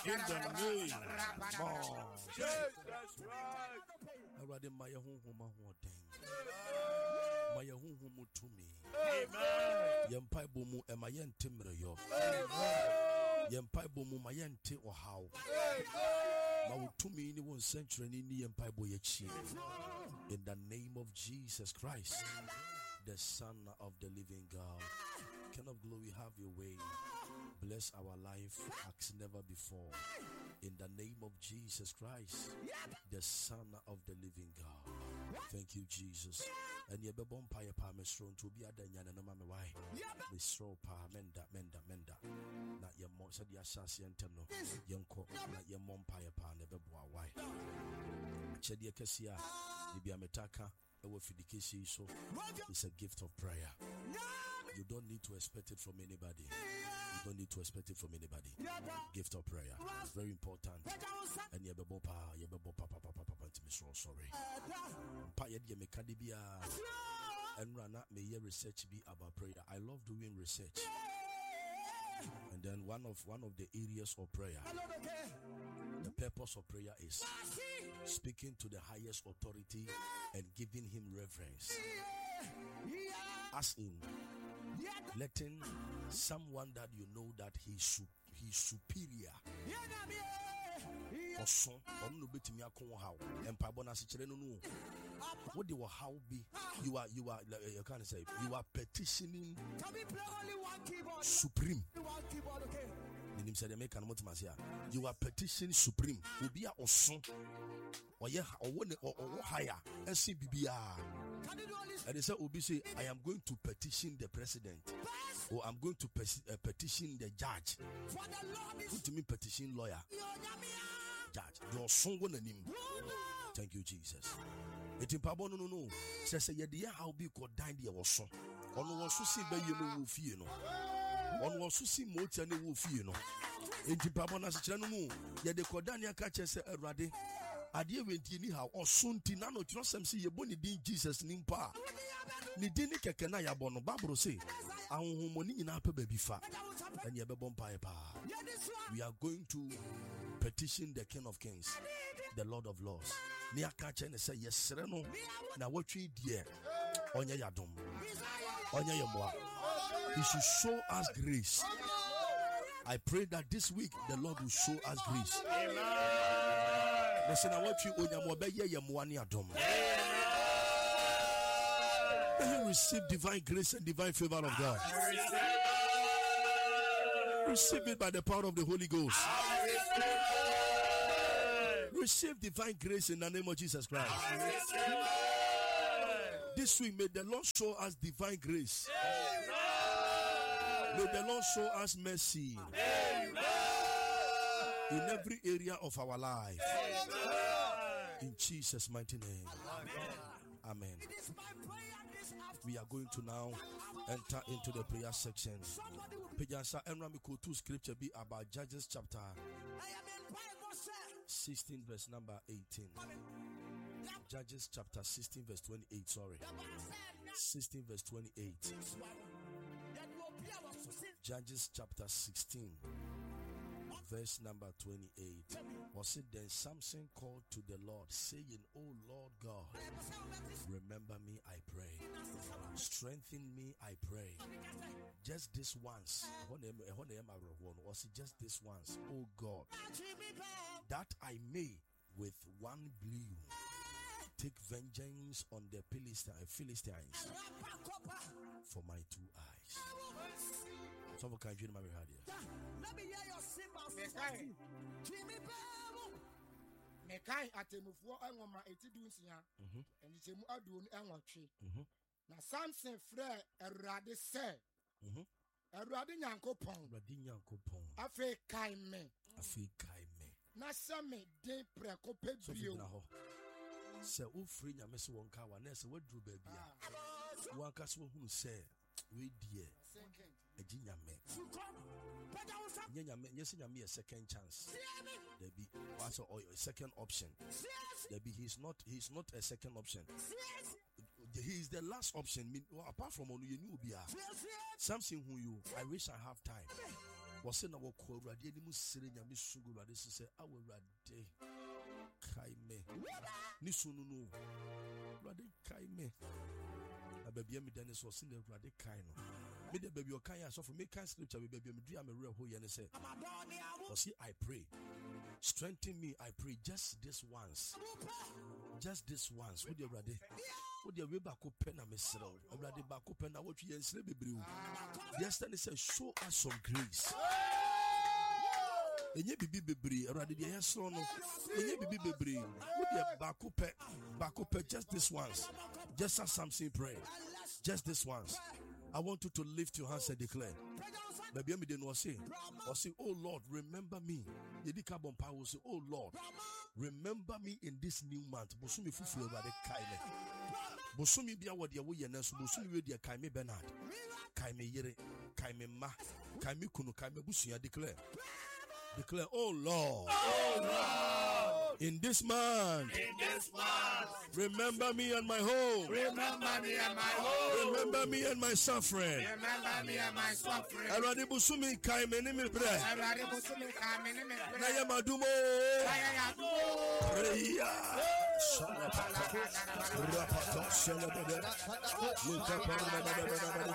In the name of Jesus Christ. Already my home my home to me. Amen. Yempai bomu emayen timreyo. Amen. Yempai bomu mayente or how. Now to me in 1 century in yempai boyechi. In the name of Jesus Christ, the Son of the living God. King of glory, have your way. Bless our life as never before. In the name of Jesus Christ, the Son of the living God. Thank you, Jesus. And ye bebon pa ye pa mesron to be adanya na mama why. Mesro pa menda. Na ye mo said ya sasi entem no. Yenko na ye mom pa ye pa ne beboa why. Chedi kesia ye bia metaka ewo fidikesi so. It's a gift of prayer. You don't need to expect it from anybody. You don't need to expect it from anybody. Gift of prayer. It's very important. And ye bebo pa sorry. Pa ye de me kadibia. And rana me ye research be about prayer. I love doing research. And then one of the areas of prayer, the purpose of prayer is speaking to the highest authority and giving him reverence. As in letting someone that you know that he's superior. Also, on no betimi akon how empa bona se kire no no. What they will how be you are you can't say you are petitioning supreme. You are petitioning supreme. Will be a osun or yeah or higher and see bibia. And they say Obi say I am going to petition the president. Or I'm going to petition the judge. Put to me petition lawyer. Judge. Your son gonna name. Thank you, Jesus. It in Pabo no. Says ye dear how be called dine the son. On was to see by you no fear no. On was to see motor no fear no. In Pabona Chanu, ye de Cordania catches a rade. Adie wenti ni how or soon tina no trust see ye boni din Jesus nimpa. Ni dini keke na ya bono Bible say ahun moni nyina pa baby fa and ye bebon pa. We are going to petition the King of Kings, the Lord of Lords. Ni aka che ne say yesre no na watwi die onye yadom onye yemwa. He should show us grace. I pray that this week the Lord will show us grace. Amen. Listen, I want you receive divine grace and divine favor of God. Receive it by the power of the Holy Ghost. Receive divine grace in the name of Jesus Christ. This week, may the Lord show us divine grace. May the Lord show us mercy. In every area of our life. In Jesus' mighty name. Amen. We are going to now enter into the prayer section. Pejansa Enramiko 2 scripture be about Judges chapter 16 verse number 18. Judges chapter 16 verse 28, sorry. 16 verse 28. Judges chapter 16 verse number 28. Was it then Samson called to the Lord, saying, "O Lord God, remember me, I pray. Strengthen me, I pray. Just this once." Was it just this once? "O God, that I may with one blow take vengeance on the Philistines for my 2 eyes." Some of you know here. Let me hear your cymbals. Mekai atemufuo enwoma etidunsia enitemu aduonu enwotwe na Samson frɛ Awurade sɛ Awurade Nyankopɔn afi kai me na sɛ me den prɛko pɛ bio sɛ wofiri nyame sɛ wɔnka wa na sɛ waduru baabi a woanka sɛ wohunu sɛ weidie agyi nyame nyɛ nyame nyɛ sɛ nyame yɛ second chance there be also a second option there be he's not a second option he is the last option apart from onu yenu obia something who you I wish I have time Was in our call, Radium sitting a Miss Sugura. This is our Rade Kaime Nisunu Rade Kaime. A baby, Dennis was in the Rade Kaino. Me the baby, Kaya, so for me, can't sleep. Baby, I'm a real who you say. Was he? I pray. Strengthen me, I pray, just this once. Just this once. Would you ready? Would you be back open and miss it all? I'm ready back open. I want you and sleep. Yesterday said, show us some grace. And you be baby, already the hair son. And you be baby. Would you back open just this once? Just as something pray. Just this once. I want you to lift your hands and declare. Baby, I didn't say, oh Lord, remember me. The carbon power will say, oh Lord, remember me in this new month. Bosumi fufu over the kaime. Bosumi biya wadi awo yenesu. Bosumi we dia kaime Bernard, kaime yere, kaime ma, kaime kunu, kaime busuya. Declare, oh Lord, in this month, remember me and my home. Remember me and my home. Remember me and my suffering. Remember me and my suffering. Aradi busumi kaime ni mi bre. Aradi busumi kaime ni mi bre. Na yamadumo. Prayer. Rapata.